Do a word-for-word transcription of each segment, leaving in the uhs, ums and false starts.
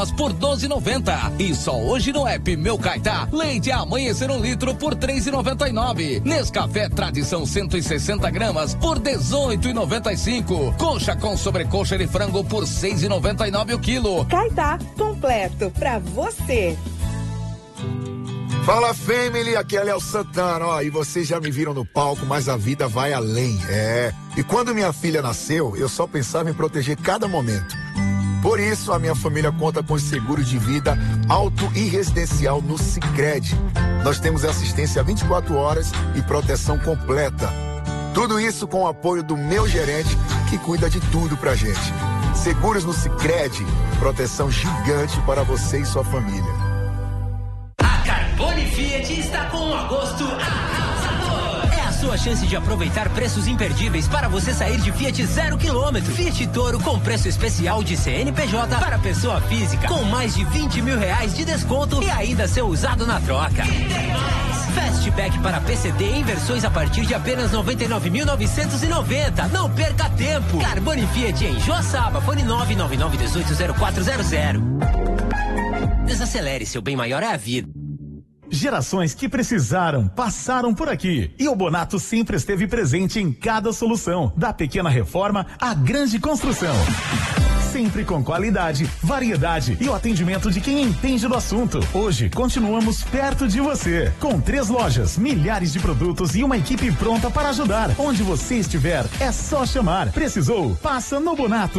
por doze e noventa. E só hoje no app Meu Caetá, leite Amanhecer um litro por três e noventa e nove. Nescafé Tradição cento e sessenta gramas por dezoito e noventa e cinco. Coxa com sobrecoxa de frango por seis e noventa e nove o quilo. Caetá, completo pra você. Fala, family, aqui é Léo Santana, ó, e vocês já me viram no palco, mas a vida vai além, é. E quando minha filha nasceu, eu só pensava em proteger cada momento. Por isso, a minha família conta com seguro de vida auto e residencial no Sicredi. Nós temos assistência vinte e quatro horas e proteção completa. Tudo isso com o apoio do meu gerente, que cuida de tudo pra gente. Seguros no Sicredi, proteção gigante para você e sua família. Carbone Fiat está com um agosto arrasador. É a sua chance de aproveitar preços imperdíveis para você sair de Fiat zero quilômetro. Fiat Toro com preço especial de C N P J para pessoa física, com mais de vinte mil reais de desconto e ainda ser usado na troca. E tem mais! Fastback para P C D em versões a partir de apenas noventa e nove mil novecentos e noventa. Não perca tempo! Carbone Fiat em Joaçaba, fone nove nove nove um oito zero quatro zero zero. Desacelere, seu bem maior é a vida. Gerações que precisaram, passaram por aqui. E o Bonato sempre esteve presente em cada solução, da pequena reforma à grande construção. Sempre com qualidade, variedade e o atendimento de quem entende do assunto. Hoje, continuamos perto de você. Com três lojas, milhares de produtos e uma equipe pronta para ajudar. Onde você estiver, é só chamar. Precisou? Passa no Bonato.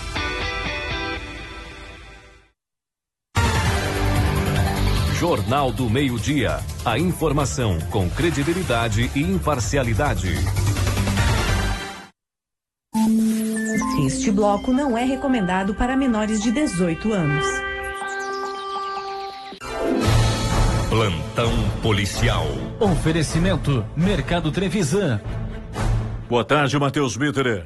Jornal do Meio-Dia. A informação com credibilidade e imparcialidade. Este bloco não é recomendado para menores de dezoito anos. Plantão policial. Oferecimento Mercado Trevisan. Boa tarde, Matheus Bitterer.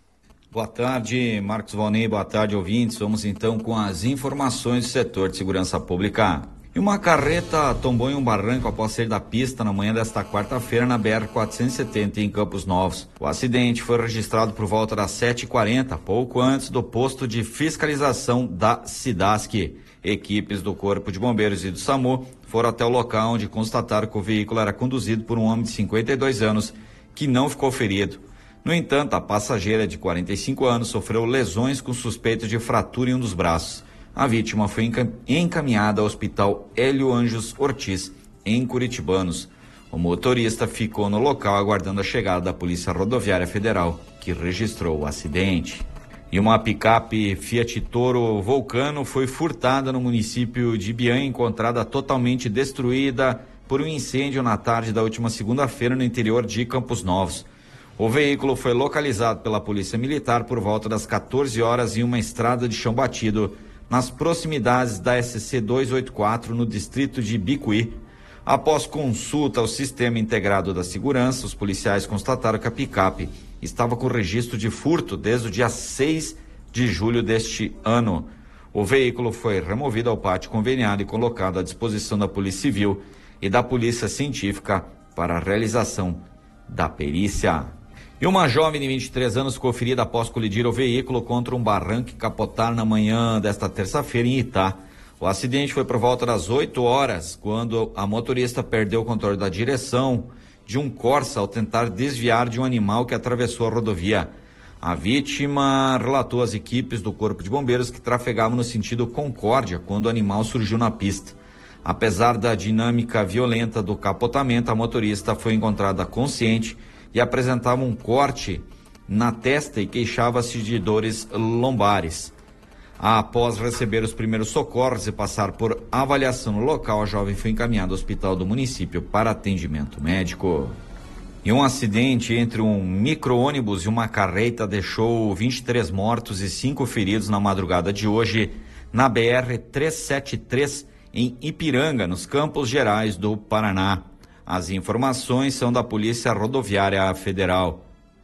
Boa tarde, Marcos Valnei. Boa tarde, ouvintes. Vamos então com as informações do setor de segurança pública. E uma carreta tombou em um barranco após sair da pista na manhã desta quarta-feira na B R quatrocentos e setenta em Campos Novos. O acidente foi registrado por volta das sete e quarenta, pouco antes do posto de fiscalização da SIDASC. Equipes do Corpo de Bombeiros e do SAMU foram até o local, onde constataram que o veículo era conduzido por um homem de cinquenta e dois anos que não ficou ferido. No entanto, a passageira de quarenta e cinco anos sofreu lesões com suspeita de fratura em um dos braços. A vítima foi encaminhada ao Hospital Hélio Anjos Ortiz, em Curitibanos. O motorista ficou no local aguardando a chegada da Polícia Rodoviária Federal, que registrou o acidente. E uma picape Fiat Toro Vulcano foi furtada no município de Ibiã, encontrada totalmente destruída por um incêndio na tarde da última segunda-feira no interior de Campos Novos. O veículo foi localizado pela Polícia Militar por volta das quatorze horas em uma estrada de chão batido, nas proximidades da S C duzentos e oitenta e quatro, no distrito de Bicuí. Após consulta ao Sistema Integrado da Segurança, os policiais constataram que a picape estava com registro de furto desde o dia seis de julho deste ano. O veículo foi removido ao pátio conveniado e colocado à disposição da Polícia Civil e da Polícia Científica para a realização da perícia. E uma jovem de vinte e três anos ficou ferida após colidir o veículo contra um barranco e capotar na manhã desta terça-feira em Itá. O acidente foi por volta das oito horas, quando a motorista perdeu o controle da direção de um Corsa ao tentar desviar de um animal que atravessou a rodovia. A vítima relatou às equipes do Corpo de Bombeiros que trafegavam no sentido Concórdia quando o animal surgiu na pista. Apesar da dinâmica violenta do capotamento, a motorista foi encontrada consciente e apresentava um corte na testa e queixava-se de dores lombares. Após receber os primeiros socorros e passar por avaliação no local, a jovem foi encaminhada ao hospital do município para atendimento médico. E um acidente entre um micro-ônibus e uma carreta deixou vinte e três mortos e cinco feridos na madrugada de hoje na B R trezentos e setenta e três em Ipiranga, nos Campos Gerais do Paraná. As informações são da Polícia Rodoviária Federal.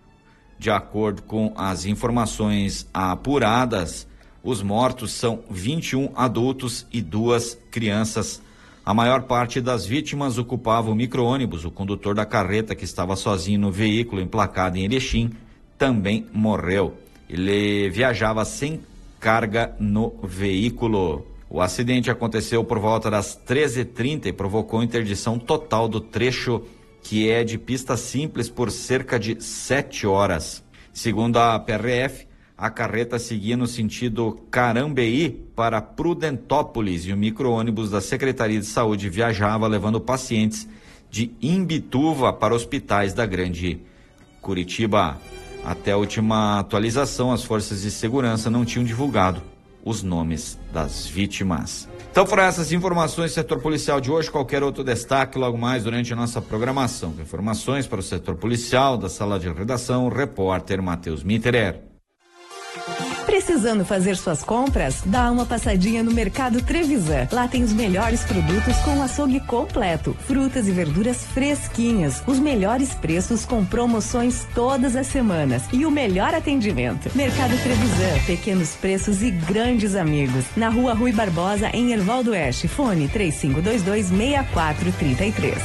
De acordo com as informações apuradas, os mortos são vinte e um adultos e duas crianças. A maior parte das vítimas ocupava o micro-ônibus. O condutor da carreta, que estava sozinho no veículo emplacado em Erechim, também morreu. Ele viajava sem carga no veículo. O acidente aconteceu por volta das treze e trinta e provocou interdição total do trecho, que é de pista simples, por cerca de sete horas. Segundo a P R F, a carreta seguia no sentido Carambeí para Prudentópolis e o micro-ônibus da Secretaria de Saúde viajava levando pacientes de Imbituva para hospitais da Grande Curitiba. Até a última atualização, as forças de segurança não tinham divulgado os nomes das vítimas. Então foram essas informações do setor policial de hoje. Qualquer outro destaque logo mais durante a nossa programação. Informações para o setor policial, da sala de redação, o repórter Matheus Mitterer. Precisando fazer suas compras? Dá uma passadinha no Mercado Trevisan. Lá tem os melhores produtos com açougue completo, frutas e verduras fresquinhas, os melhores preços com promoções todas as semanas e o melhor atendimento. Mercado Trevisan, pequenos preços e grandes amigos. Na Rua Rui Barbosa, em Erval do Oeste. Fone três cinco dois dois, seis quatro três três.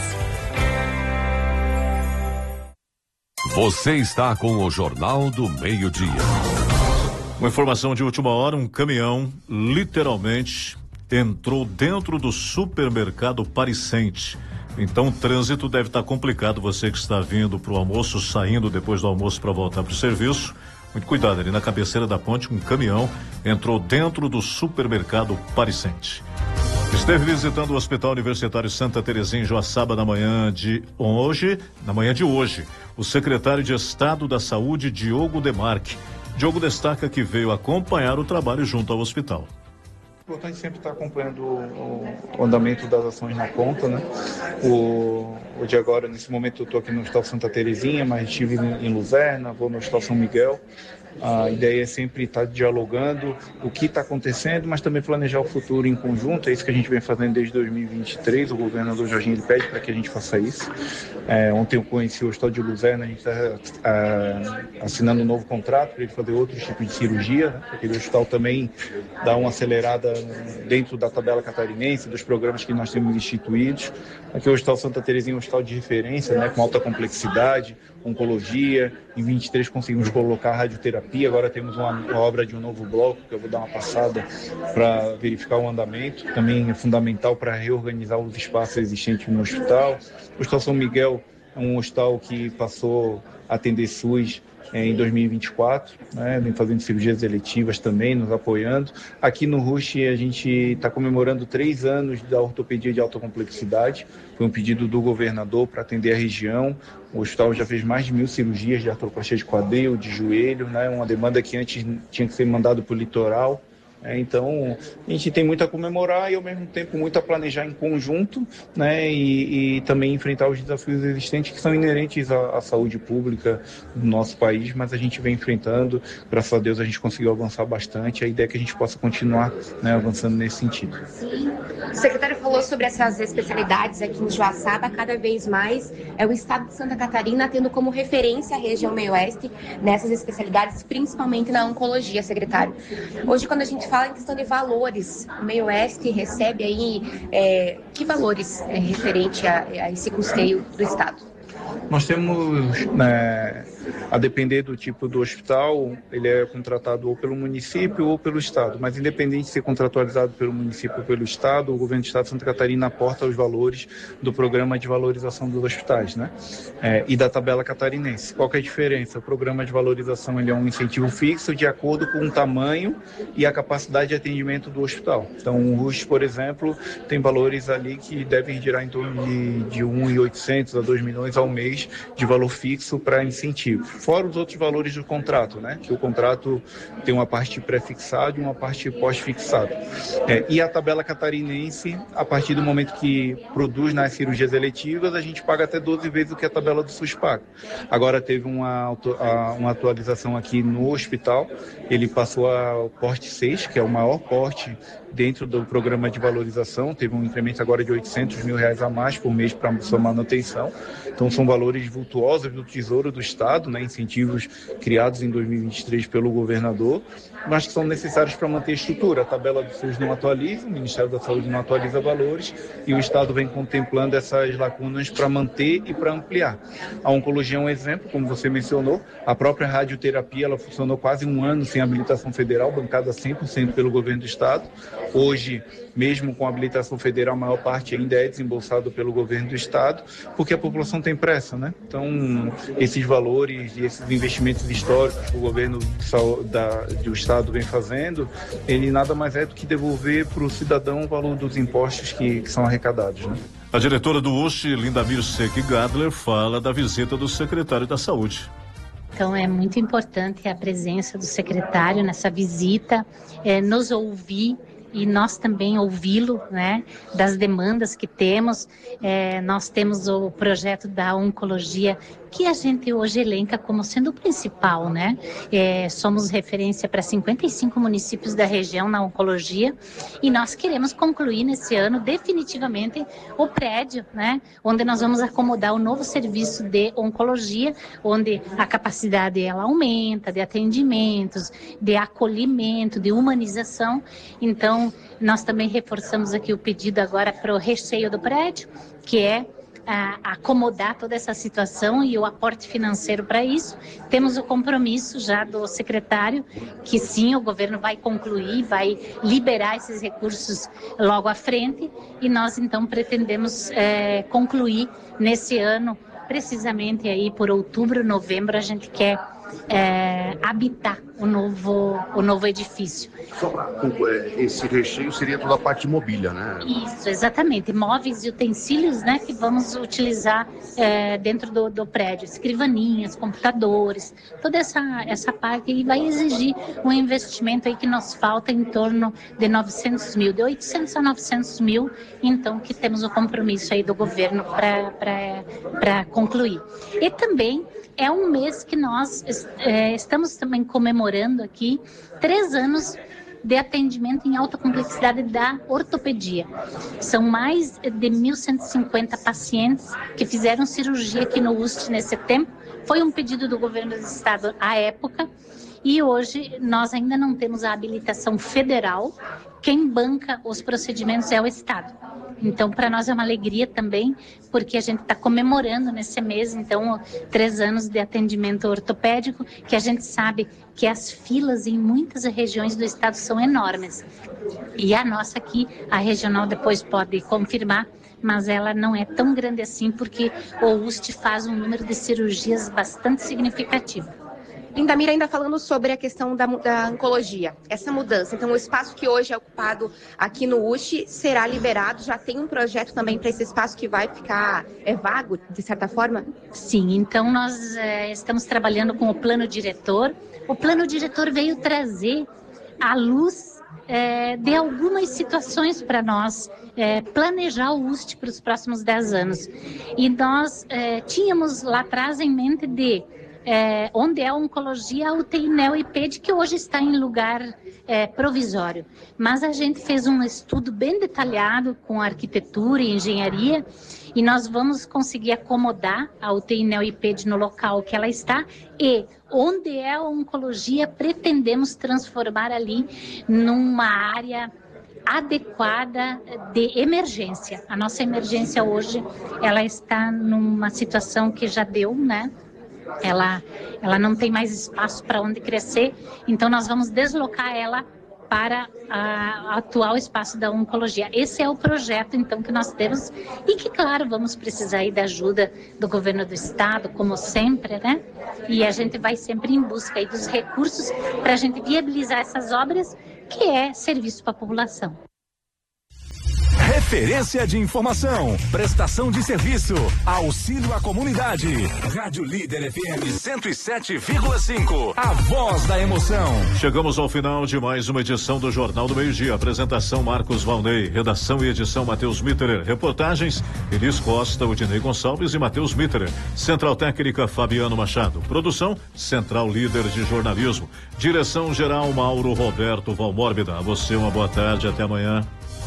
Você está com o Jornal do Meio-Dia. Uma informação de última hora: um caminhão literalmente entrou dentro do supermercado Pariscente. Então o trânsito deve estar complicado. Você que está vindo para o almoço, saindo depois do almoço para voltar para o serviço, muito cuidado. Ali na cabeceira da ponte, um caminhão entrou dentro do supermercado Pariscente. Esteve visitando o Hospital Universitário Santa Terezinha em Joaçaba na manhã de hoje, na manhã de hoje, o secretário de Estado da Saúde, Diogo Demarque. Diogo destaca que veio acompanhar o trabalho junto ao hospital. É importante sempre estar acompanhando o, o andamento das ações na ponta, né? O, o de agora, nesse momento, eu estou aqui no Hospital Santa Terezinha, mas estive em Luzerna, vou no Hospital São Miguel. A ideia é sempre estar dialogando o que está acontecendo, mas também planejar o futuro em conjunto. É isso que a gente vem fazendo desde dois mil e vinte e três. O governador Jorginho ele pede para que a gente faça isso. É, ontem eu conheci o Hospital de Luzerna, a gente está é, assinando um novo contrato para ele fazer outros tipos de cirurgia, né? Porque o hospital também dá uma acelerada dentro da tabela catarinense, dos programas que nós temos instituídos. Aqui o Hospital Santa Terezinha é um hospital de referência, né? Com alta complexidade, oncologia. Em vinte e três conseguimos colocar radioterapia. Agora temos uma, uma obra de um novo bloco, que eu vou dar uma passada para verificar o andamento. Também é fundamental para reorganizar os espaços existentes no hospital. O Hospital São Miguel é um hospital que passou a atender SUS em dois mil e vinte e quatro, né, vem fazendo cirurgias eletivas também, nos apoiando. Aqui no Rush a gente está comemorando três anos da ortopedia de alta complexidade. Foi um pedido do governador para atender a região. O hospital já fez mais de mil cirurgias de artroplastia de quadril, de joelho, né, uma demanda que antes tinha que ser mandado para o litoral. É, então, a gente tem muito a comemorar e, ao mesmo tempo, muito a planejar em conjunto, né, e, e também enfrentar os desafios existentes que são inerentes à, à saúde pública do nosso país, mas a gente vem enfrentando. Graças a Deus a gente conseguiu avançar bastante. A ideia é que a gente possa continuar, né, avançando nesse sentido. Sim. O secretário falou sobre essas especialidades aqui em Joaçaba. Cada vez mais é o estado de Santa Catarina tendo como referência a região meio-oeste nessas especialidades, principalmente na oncologia, secretário. Hoje, quando a gente fala em questão de valores, o meio-oeste recebe aí é, que valores é, referente a, a esse custeio do estado? Nós temos, né, a depender do tipo do hospital, ele é contratado ou pelo município ou pelo estado, mas independente de ser contratualizado pelo município ou pelo estado, o governo do estado de Santa Catarina aporta os valores do programa de valorização dos hospitais, né? É, e da tabela catarinense. Qual que é a diferença? O programa de valorização ele é um incentivo fixo de acordo com o tamanho e a capacidade de atendimento do hospital. Então, o R U S, por exemplo, tem valores ali que devem girar em torno de, de um milhão e oitocentos a dois milhões ao mês de valor fixo para incentivo. Fora os outros valores do contrato, né? Que o contrato tem uma parte pré-fixada e uma parte pós-fixada. É, e a tabela catarinense, a partir do momento que produz nas cirurgias eletivas, a gente paga até doze vezes o que a tabela do SUS paga. Agora teve uma, uma atualização aqui no hospital, ele passou ao porte seis, que é o maior porte dentro do programa de valorização, teve um incremento agora de oitocentos mil reais a mais por mês para sua manutenção. Então são valores vultuosos do Tesouro do Estado, né, incentivos criados em dois mil e vinte e três pelo governador, mas que são necessários para manter a estrutura. A tabela do SUS não atualiza, o Ministério da Saúde não atualiza valores e o Estado vem contemplando essas lacunas para manter e para ampliar. A oncologia é um exemplo, como você mencionou, a própria radioterapia ela funcionou quase um ano sem habilitação federal, bancada cem por cento pelo governo do Estado. Hoje, mesmo com a habilitação federal, a maior parte ainda é desembolsado pelo governo do estado, porque a população tem pressa, né? Então, esses valores e esses investimentos históricos que o governo da, do estado vem fazendo, ele nada mais é do que devolver para o cidadão o valor dos impostos que, que são arrecadados, né? A diretora do U S T, Lindamir Seck Gadler, fala da visita do secretário da Saúde. Então é muito importante a presença do secretário nessa visita, é, nos ouvir e nós também ouvi-lo, né, das demandas que temos. É, nós temos o projeto da oncologia, que a gente hoje elenca como sendo o principal, né? É, somos referência para cinquenta e cinco municípios da região na oncologia e nós queremos concluir nesse ano definitivamente o prédio, né? Onde nós vamos acomodar o novo serviço de oncologia, onde a capacidade ela aumenta, de atendimentos, de acolhimento, de humanização. Então, nós também reforçamos aqui o pedido agora para o recheio do prédio, que é a acomodar toda essa situação e o aporte financeiro para isso. Temos o compromisso já do secretário que sim, o governo vai concluir, vai liberar esses recursos logo à frente e nós então pretendemos é, concluir nesse ano, precisamente aí por outubro, novembro, a gente quer é, habitar o novo, o novo edifício. Só para esse recheio seria toda a parte de mobília, né? Isso, exatamente. Móveis e utensílios, né, que vamos utilizar é, dentro do, do prédio. Escrivaninhas, computadores, toda essa, essa parte aí vai exigir um investimento aí que nos falta em torno de novecentos mil, de oitocentos a novecentos mil, então que temos o compromisso aí do governo para concluir. E também é um mês que nós é, estamos também comemorando aqui três anos de atendimento em alta complexidade da ortopedia. São mais de mil cento e cinquenta pacientes que fizeram cirurgia aqui no U S T nesse tempo. Foi um pedido do governo do estado à época e hoje nós ainda não temos a habilitação federal. Quem banca os procedimentos é o estado. Então, para nós é uma alegria também, porque a gente está comemorando nesse mês, então, três anos de atendimento ortopédico, que a gente sabe que as filas em muitas regiões do estado são enormes. E a nossa aqui, a regional, depois pode confirmar, mas ela não é tão grande assim, porque o U S T faz um número de cirurgias bastante significativo. Lindamir, ainda falando sobre a questão da, da oncologia, essa mudança. Então, o espaço que hoje é ocupado aqui no U S T será liberado? Já tem um projeto também para esse espaço que vai ficar é, vago, de certa forma? Sim, então nós é, estamos trabalhando com o plano diretor. O plano diretor veio trazer à luz é, de algumas situações para nós é, planejar o U S T para os próximos dez anos. E nós é, tínhamos lá atrás em mente de É, onde é a oncologia, a U T I Neo I P E D, que hoje está em lugar é, provisório. Mas a gente fez um estudo bem detalhado com arquitetura e engenharia e nós vamos conseguir acomodar a U T I Neo I P E D no local que ela está e onde é a oncologia, pretendemos transformar ali numa área adequada de emergência. A nossa emergência hoje, ela está numa situação que já deu, né? Ela, ela não tem mais espaço para onde crescer, então nós vamos deslocar ela para o atual espaço da oncologia. Esse é o projeto, então, que nós temos e que, claro, vamos precisar aí da ajuda do governo do estado, como sempre, né? E a gente vai sempre em busca aí dos recursos para a gente viabilizar essas obras, que é serviço para a população. Referência de informação, prestação de serviço, auxílio à comunidade. Rádio Líder F M cento e sete vírgula cinco, a voz da emoção. Chegamos ao final de mais uma edição do Jornal do Meio-Dia. Apresentação Marcos Valnei, redação e edição Matheus Mitterer, reportagens Elis Costa, Udinei Gonçalves e Matheus Mitterer. Central Técnica Fabiano Machado. Produção Central Líder de Jornalismo. Direção Geral Mauro Roberto Valmórbida. A você uma boa tarde, até amanhã.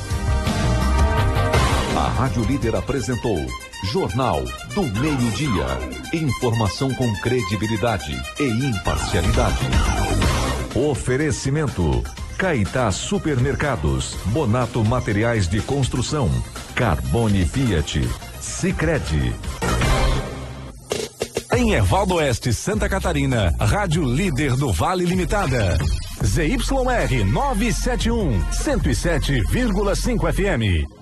A Rádio Líder apresentou Jornal do Meio-Dia. Informação com credibilidade e imparcialidade. Oferecimento: Caetá Supermercados, Bonato Materiais de Construção, Carbone Fiat, Sicredi. Em Ervaldo Oeste, Santa Catarina, Rádio Líder do Vale Limitada. Z Y R novecentos e setenta e um, cento e sete vírgula cinco F M.